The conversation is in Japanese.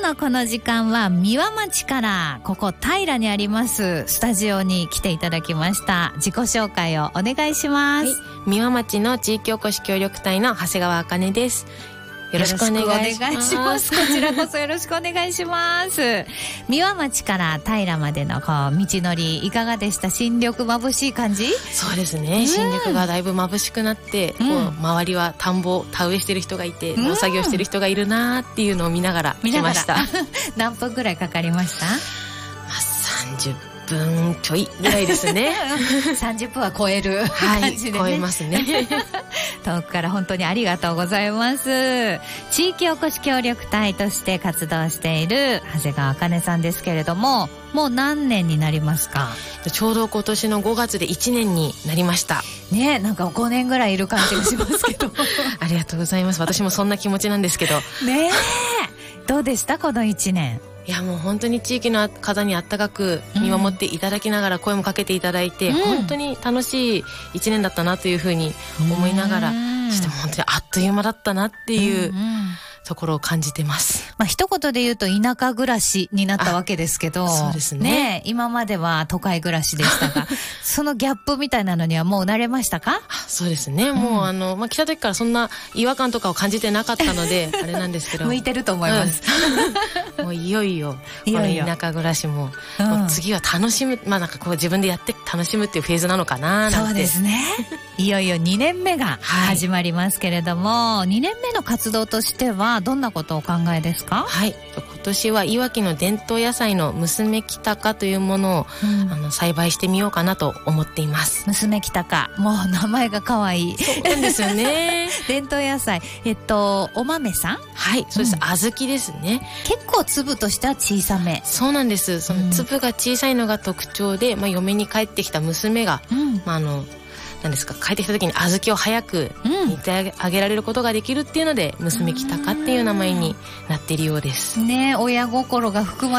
のこの時間は三輪町からここ平にありますスタジオに来ていただきました。自己紹介をお願いします。 はい、三輪町の地域おこし協力隊の長谷川茜です。よろしくお願いします。 こちらこそよろしくお願いします。三輪町から平までのこう道のりいかがでした？新緑眩しい感じ？ そうですね、新緑がだいぶ眩しくなって、こう周りは田んぼ田植えしてる人がいて、農作業してる人がいるなっていうのを見ながら来ました。 何分ぐらいかかりました？ 30分ちょいぐらいですね。 30分は超える感じでね、 超えますね。 遠くから本当にありがとうございます。地域おこし協力隊として活動している長谷川茜さんですけれども、もう何年になりますか？ ちょうど今年の5月で1年になりましたね。なんか5年ぐらいいる感じがしますけど。 ありがとうございます。私もそんな気持ちなんですけどねえ、どうでしたこの1年？ いやもう本当に地域の方にあったかく見守っていただきながら、声もかけていただいて、本当に楽しい1年だったなというふうに思いながら、そしても本当にあっという間だったなっていうところを感じてます。 まあ一言で言うと田舎暮らしになったわけですけど、 そうですね。 今までは都会暮らしでしたが、そのギャップみたいなのにはもう慣れましたか？ そうですね。もう来た時からそんな違和感とかを感じてなかったのであれなんですけど、 向いてると思います。 もういよいよこの田舎暮らしも、もう次は楽しむ、なんかこう自分でやって楽しむっていうフェーズなのかななんて。 そうですね。いよいよ2年目が始まりますけれども、2年目の活動としてはどんなことをお考えですか？ はい、今年はいわきの伝統野菜の娘きたかというものを、栽培してみようかなと思っています。 娘きたか、もう名前が可愛い。 そうなんですよね。 伝統野菜、お豆さん？ はい、そうです。小豆ですね。 結構粒としては小さめ。 そうなんです。その粒が小さいのが特徴で、嫁に帰ってきた娘が、何ですか、帰ってきた時に小豆を早く煮てあげられることができるっていうので、娘きたかっていう名前になっているようです。 ね、親心が含ま